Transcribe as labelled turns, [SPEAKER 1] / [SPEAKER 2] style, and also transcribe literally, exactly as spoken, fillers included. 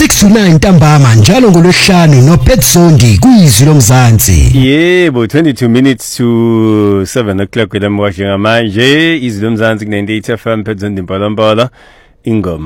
[SPEAKER 1] six to nine ntambama njalo ngolwesihlanu no Petsondi kuyizwi lomzansi.
[SPEAKER 2] Yebo, twenty-two minutes to seven o'clock kwela mwashinga manje izwi lomzansi ku ninety-eight F M Petsondi Mpala Mpala ingoma.